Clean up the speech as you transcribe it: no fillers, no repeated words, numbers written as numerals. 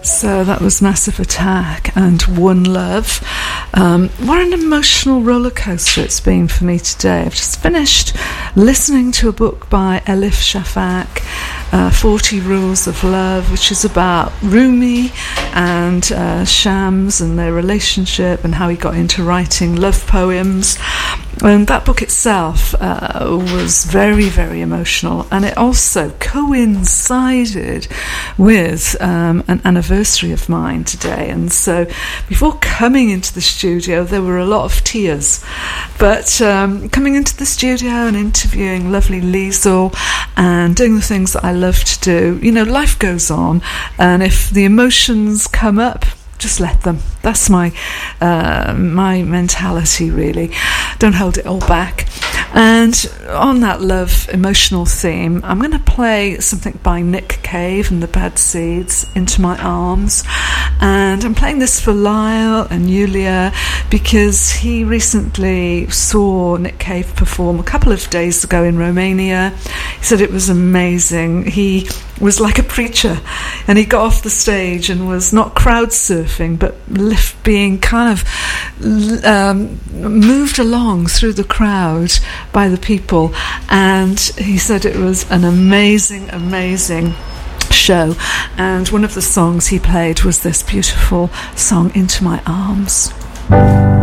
So that was Massive Attack and One Love. What an emotional roller coaster it's been for me today. I've just finished listening to a book by Elif Shafak, 40 Rules of Love, which is about Rumi and Shams and their relationship and how he got into writing love poems. And that book itself was very, very emotional, and it also coincided with an anniversary of mine today. And so before coming into the studio, there were a lot of tears. But coming into the studio and interviewing lovely Liesl and doing the things that I love to do, you know, life goes on, and if the emotions come up, just let them. That's my mentality, really. Don't hold it all back. And on that love emotional theme, I'm going to play something by Nick Cave and the Bad Seeds, Into My Arms. And I'm playing this for Lyle and Yulia because he recently saw Nick Cave perform a couple of days ago in Romania. He said it was amazing. He was like a preacher, and he got off the stage and was not crowd surfing, but being kind of moved along through the crowd by the people. And he said it was an amazing show, and one of the songs he played was this beautiful song, Into My Arms.